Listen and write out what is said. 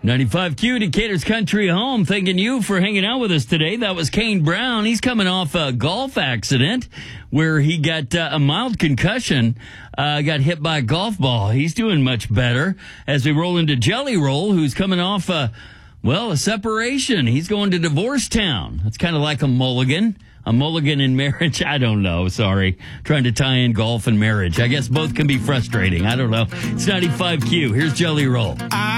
95Q, Decatur's Country Home. Thanking you for hanging out with us today. That was Kane Brown. He's coming off a golf accident where he got a mild concussion, got hit by a golf ball. He's doing much better as we roll into Jelly Roll, who's coming off a separation. He's going to Divorce Town. That's kind of like a mulligan. A mulligan in marriage? I don't know. Sorry. Trying to tie in golf and marriage. I guess both can be frustrating. I don't know. It's 95Q. Here's Jelly Roll.